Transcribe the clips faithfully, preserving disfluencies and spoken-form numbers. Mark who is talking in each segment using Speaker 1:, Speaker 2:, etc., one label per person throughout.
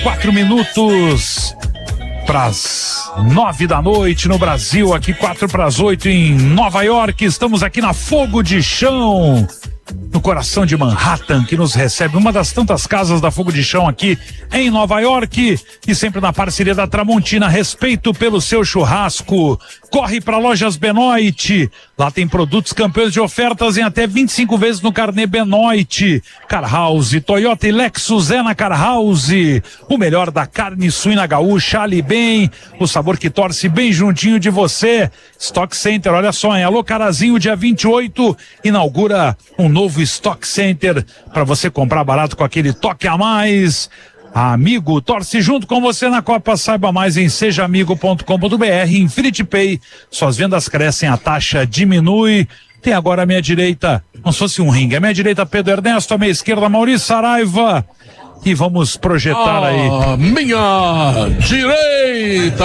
Speaker 1: Quatro minutos para as nove da noite no Brasil, aqui quatro para as oito em Nova York. Estamos aqui na Fogo de Chão, no coração de Manhattan, que nos recebe, uma das tantas casas da Fogo de Chão aqui em Nova York, e sempre na parceria da Tramontina. Respeito pelo seu churrasco. Corre para Lojas Benoit. Lá tem produtos campeões de ofertas em até vinte e cinco vezes no carnê Benoit. Car House, Toyota e Lexus é na Car House. O melhor da carne suína gaúcha, ali bem, o sabor que torce bem juntinho de você. Stock Center, olha só, em Alô Carazinho, dia vinte e oito, inaugura um novo Stock Center para você comprar barato com aquele toque a mais. Amigo, torce junto com você na Copa. Saiba mais em seja amigo ponto com ponto br. Infinity Pay, suas vendas crescem, a taxa diminui. Tem agora à minha direita, como se fosse um ringue, à minha direita Pedro Ernesto, à minha esquerda Maurício Saraiva. E vamos projetar aí.
Speaker 2: Ah, minha direita!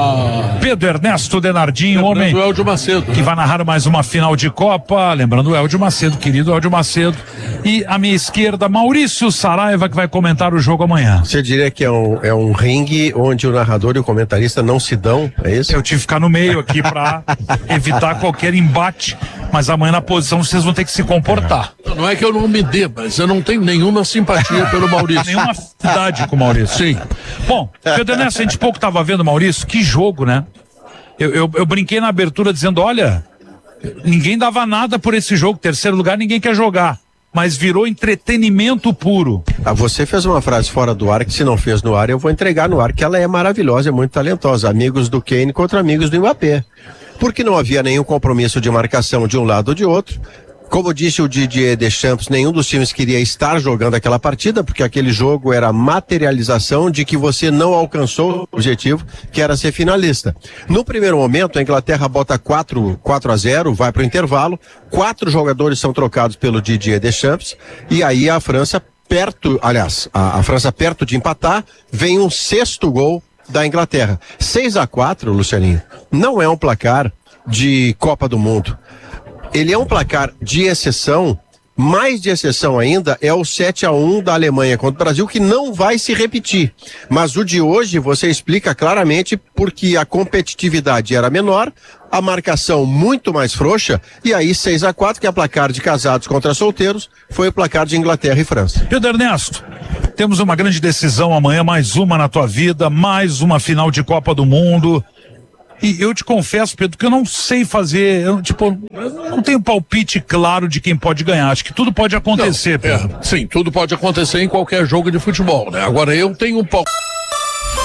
Speaker 1: Pedro Ernesto Denardinho,
Speaker 2: Lembrando
Speaker 1: homem
Speaker 2: o Eldio Macedo,
Speaker 1: que vai narrar mais uma final de Copa. Lembrando o Eldio Macedo, querido Eldio Macedo. E à minha esquerda, Maurício Saraiva, que vai comentar o jogo amanhã.
Speaker 3: Você diria que é um, é um ringue onde o narrador e o comentarista não se dão, é isso?
Speaker 1: Eu tive que ficar no meio aqui para evitar qualquer embate. Mas amanhã na posição vocês vão ter que se comportar.
Speaker 2: Não é que eu não me dê, mas eu não tenho nenhuma simpatia pelo Maurício.
Speaker 1: Nenhuma afinidade com o Maurício.
Speaker 2: Sim.
Speaker 1: Bom, Pedro Ernesto, a gente pouco estava vendo, Maurício, que jogo, né? Eu, eu, eu brinquei na abertura dizendo, olha, ninguém dava nada por esse jogo, terceiro lugar ninguém quer jogar, mas virou entretenimento puro.
Speaker 3: Ah, você fez uma frase fora do ar que se não fez no ar, eu vou entregar no ar, que ela é maravilhosa, é muito talentosa. Amigos do Kane contra amigos do Mbappé. Porque não havia nenhum compromisso de marcação de um lado ou de outro. Como disse o Didier Deschamps, nenhum dos times queria estar jogando aquela partida, porque aquele jogo era materialização de que você não alcançou o objetivo, que era ser finalista. No primeiro momento, a Inglaterra bota quatro a zero, vai para o intervalo, quatro jogadores são trocados pelo Didier Deschamps, e aí a França perto, aliás, a, a França perto de empatar, vem um sexto gol da Inglaterra. seis a quatro, Lucianinho, não é um placar de Copa do Mundo. Ele é um placar de exceção, mais de exceção ainda é o sete a um da Alemanha contra o Brasil, que não vai se repetir. Mas o de hoje você explica claramente porque a competitividade era menor, a marcação muito mais frouxa, e aí seis a quatro, que é placar de casados contra solteiros, foi o placar de Inglaterra e França.
Speaker 1: Pedro Ernesto, temos uma grande decisão amanhã, mais uma na tua vida, mais uma final de Copa do Mundo. E eu te confesso, Pedro, que eu não sei fazer, eu, tipo, eu não tenho palpite claro de quem pode ganhar. Acho que tudo pode acontecer,
Speaker 2: não,
Speaker 1: Pedro.
Speaker 2: É, sim, tudo pode acontecer em qualquer jogo de futebol, né? Agora eu tenho um palpite